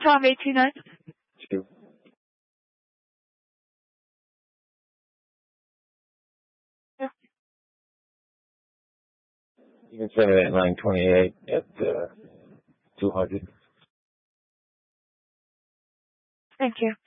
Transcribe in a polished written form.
Tom 829. 2. Yeah. You can send it at 928 at 200. Thank you.